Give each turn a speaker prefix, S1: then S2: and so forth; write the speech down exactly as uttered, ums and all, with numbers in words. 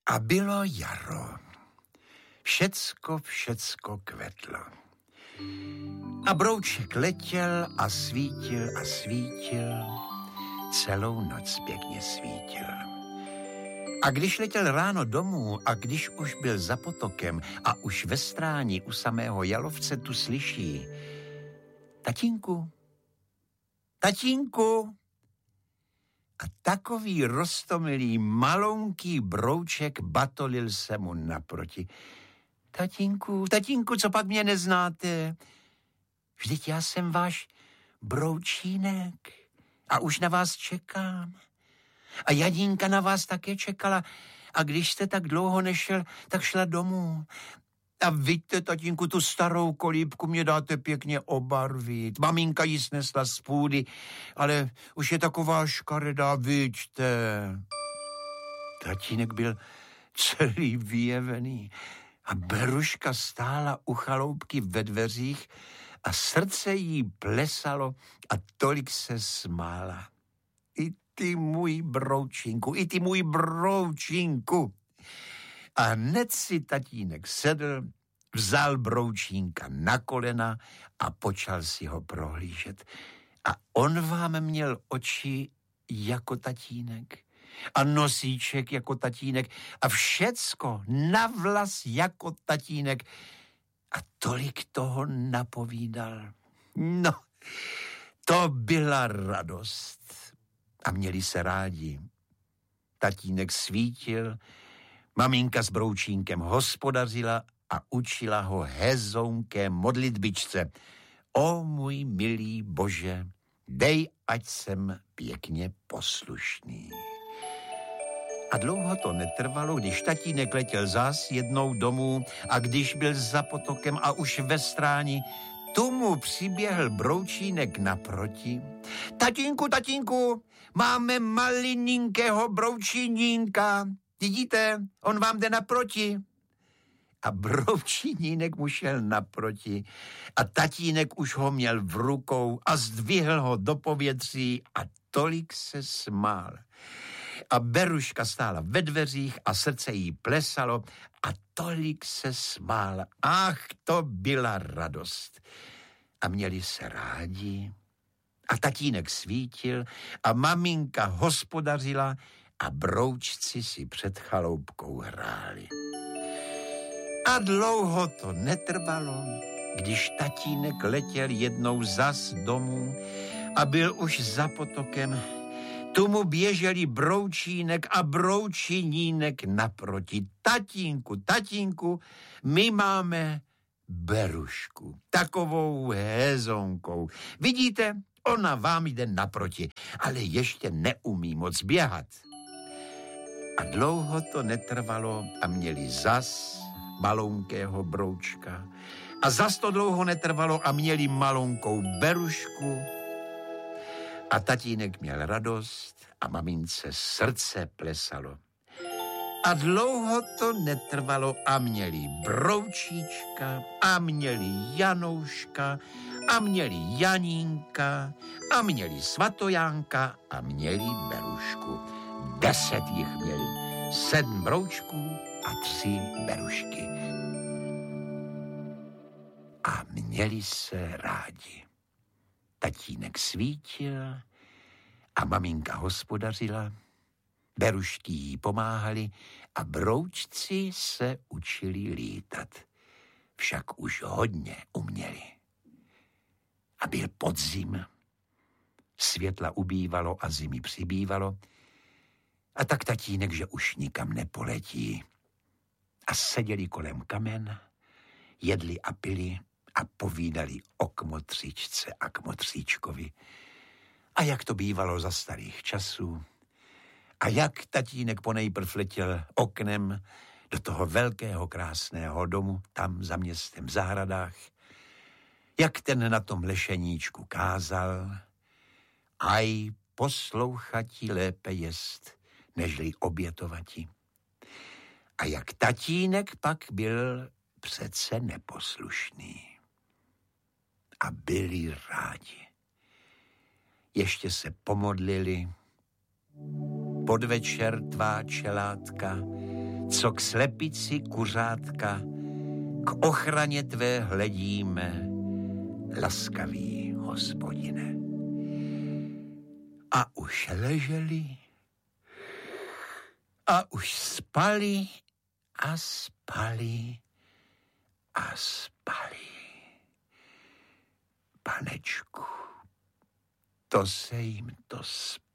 S1: A bylo jaro. Všecko, všecko kvetlo. A brouček letěl a svítil a svítil. Celou noc pěkně svítil. A když letěl ráno domů a když už byl za potokem a už ve stráni u samého jalovce tu slyší: Tatínku, tatínku. A takový roztomilý malounký brouček batolil se mu naproti. Tatínku, tatínku, co pak mě neznáte? Vždyť já jsem váš broučínek a už na vás čekám. A Jadínka na vás také čekala a když jste tak dlouho nešel, tak šla domů. A vidíte, tatínku, tu starou kolíbku mě dáte pěkně obarvit. Maminka ji snesla z půdy, ale už je taková škaredá, vidíte. Tatínek byl celý vyjevený a Beruška stála u chaloupky ve dveřích a srdce jí plesalo a tolik se smála. I ty můj broučinku, i ty můj broučinku. A hned si tatínek sedl, vzal broučínka na kolena a počal si ho prohlížet. A on vám měl oči jako tatínek a nosíček jako tatínek a všecko na vlas jako tatínek. A tolik toho napovídal. No, to byla radost. A měli se rádi. Tatínek svítil, maminka s broučínkem hospodařila a učila ho hezounké modlitbičce. O můj milý Bože, dej, ať jsem pěkně poslušný. A dlouho to netrvalo, když tatínek letěl zas jednou domů a když byl za potokem a už ve stráni, tomu přiběhl broučínek naproti. Tatínku, tatínku, máme malininkého broučínínka. Vidíte, on vám jde naproti. A broučinínek mu šel naproti a tatínek už ho měl v rukou a zdvihl ho do povětří a tolik se smál. A Beruška stála ve dveřích a srdce jí plesalo a tolik se smál. Ach, to byla radost. A měli se rádi. A tatínek svítil a maminka hospodařila a broučci si před chaloupkou hráli. A dlouho to netrvalo, když tatínek letěl jednou zas domů a byl už za potokem. Tu mu běželi broučínek a broučinínek naproti. Tatínku, tatínku, my máme Berušku, takovou hezonkou. Vidíte, ona vám jde naproti, ale ještě neumí moc běhat. A dlouho to netrvalo a měli zas malonkého broučka. A zas to dlouho netrvalo a měli malonkou Berušku. A tatínek měl radost a mamince srdce plesalo. A dlouho to netrvalo a měli broučíčka a měli Janouška a měli Janínka a měli Svatojánka a měli Berušku. Deset jich měli, sedm broučků a tři Berušky. A měli se rádi. Tatínek svítil a maminka hospodařila, Berušky jí pomáhali a broučci se učili lítat. Však už hodně uměli. A byl podzim, světla ubývalo a zimy přibývalo, a tak tatínek, že už nikam nepoletí. A seděli kolem kamen, jedli a pili a povídali o kmotříčce a kmotříčkovi. A jak to bývalo za starých časů. A jak tatínek ponejprv letěl oknem do toho velkého krásného domu, tam za městem v zahradách. Jak ten na tom lešeníčku kázal. Aj poslouchati lépe jest, nežli obětovati. A jak tatínek pak byl přece neposlušný. A byli rádi. Ještě se pomodlili. Podvečer tvá čelátka co k slepici kuřátka, k ochraně tvé hledíme, laskavý Hospodine. A už leželi a už spali a spali a spali. Panečku, to se jim to spalo.